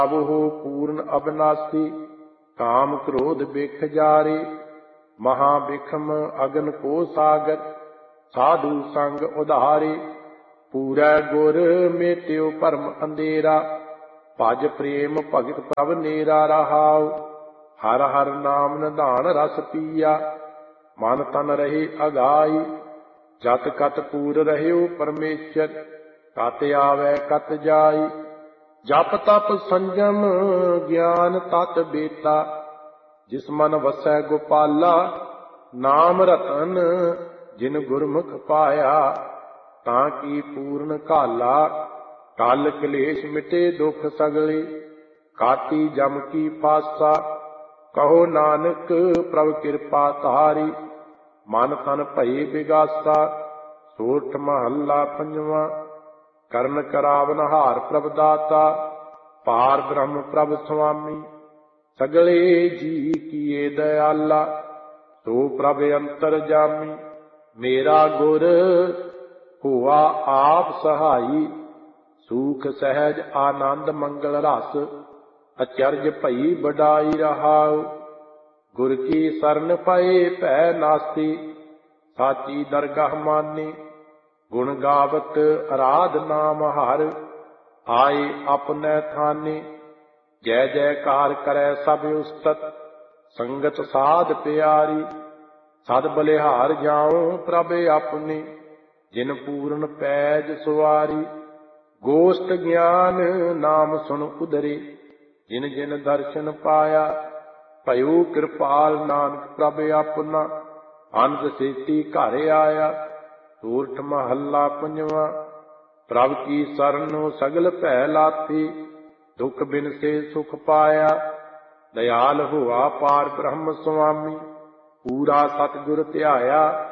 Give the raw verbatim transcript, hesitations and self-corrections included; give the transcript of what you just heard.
वो पूर्ण अविनाशी, काम क्रोध बिख जारे। महाबिखम अगन को सागर, साधु संग उधारे। पूरै गुर मेट्यो भरम अंधेरा, भज प्रेम भगत प्रभ नेरा रहाओ। हर हर नाम निधान रस पिया, मन तन रहे अगाई। जत कत पूर रह्यो परमेश्वर, कत आवे कत जाई। जप तप संजम ज्ञान तत बेता, जिस मन वसै गोपाला। नाम रतन जिन गुरमुख पाया, ताकि पूर्ण काला। कल कलेश मिटे दुख सगले, काटी जम की फासा। कहो नानक प्रभ कृपा तारी, मन तन भये बिगासा। सोठ महला पंजवा। करण करावन हार प्रभ दाता, पार ब्रह्म प्रभ स्वामी। सगले जी किए दयाला, सो प्रभ अंतर जामी। मेरा गुर हुआ आप सहाई, सूख सहज आनंद मंगल रस। अचरज भई बड़ाई रहाओ, गुर की शरण पाए भै नास्ती। साची दरगाह मानी, गुण गावत आराध नाम हर। आए अपने थाने, जय जयकार करे सब उस्तत। संगत साध प्यारी, सद बलिहार जाऊं प्रभ अपने। जिन पूर्ण पैज सुवारी, गोष्ठ ज्ञान नाम सुन उधरे। जिन जिन दर्शन पाया, भयो कृपाल नानक प्रभ अपना। अंत सेती घर आया, सोरठ महला पंजवा। प्रभ की शरणों सगल भै लाथी, दुख बिन से सुख पाया। दयाल हुआ पार ब्रह्म स्वामी, पूरा सतगुर ध्याया।